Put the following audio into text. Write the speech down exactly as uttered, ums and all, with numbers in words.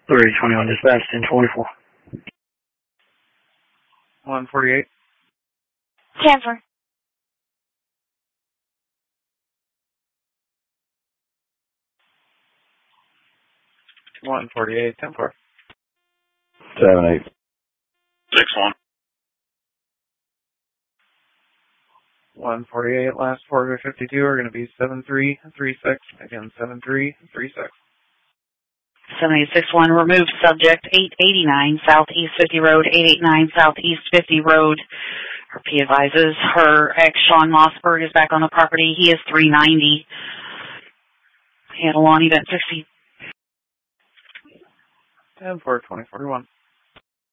three twenty-one dispatch, ten twenty-four. one forty-eight. ten four. one forty-eight, ten four. seven eight. six one. one forty-eight, last four of fifty-two are going to be seven three three six. Again, seven three three six. seven eight six one, remove subject, eight eighty-nine Southeast fifty Road, eight eighty-nine Southeast fifty Road. Her P advises her ex, Sean Mossberg, is back on the property. He is three ninety. He had a lawn event sixty. ten four, twenty forty-one.